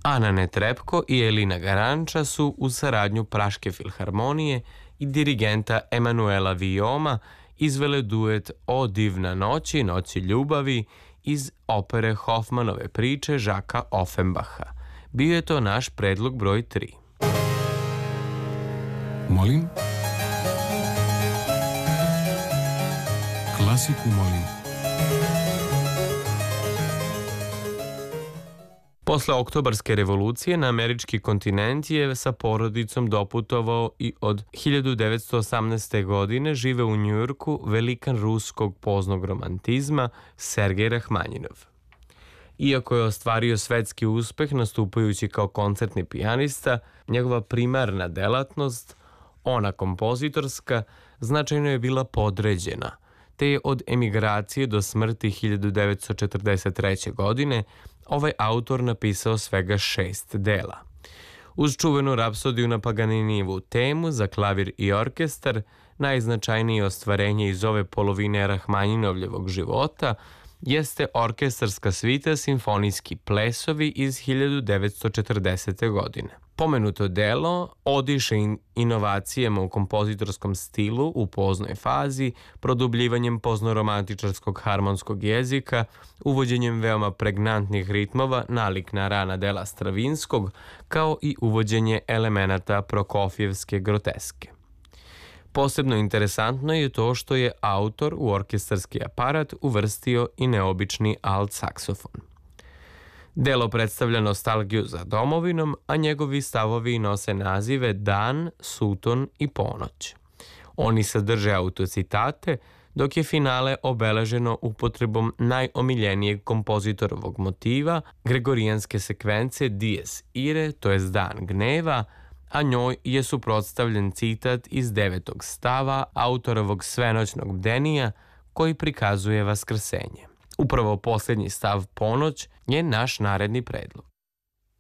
Ana Netrebko i Elina Garanča su uz saradnju Praške filharmonije i dirigenta Emanuela Vioma izvele duet O divna noći, noći ljubavi iz opere Hofmanove priče Žaka Offenbacha. Bio je to naš predlog broj 3. Molim? Klasiku molim. Posle Oktobarske revolucije na američki kontinent je sa porodicom doputovao i od 1918. godine žive u Njujorku velikan ruskog poznog romantizma Sergej Rahmanjinov. Iako je ostvario svetski uspeh nastupajući kao koncertni pijanista, njegova primarna delatnost, ona kompozitorska, značajno je bila podređena, te je od emigracije do smrti 1943. godine ovaj autor napisao svega 6 dela. Uz čuvenu rapsodiju na Paganinijevu temu za klavir i orkestar, najznačajnije ostvarenje iz ove polovine Rahmanjinovljevog života jeste orkestarska svita Simfonijski plesovi iz 1940. godine. Pomenuto delo odiše inovacijama u kompozitorskom stilu u poznoj fazi, produbljivanjem poznoromantičarskog harmonskog jezika, uvođenjem veoma pregnantnih ritmova nalik na rana dela Stravinskog, kao i uvođenje elemenata Prokofjevske groteske. Posebno interesantno je to što je autor u orkestarski aparat uvrstio i neobični alt saksofon. Delo predstavlja nostalgiju za domovinom, a njegovi stavovi nose nazive Dan, Suton i Ponoć. Oni sadrže autocitate, dok je finale obeleženo upotrebom najomiljenijeg kompozitorovog motiva, gregorijanske sekvence Dies Irae, to jest Dan gneva, a njoj je suprotstavljen citat iz 9. stava autorovog Svenoćnog bdenija koji prikazuje vaskrsenje. Upravo posljednji stav Ponoć je naš naredni predlog.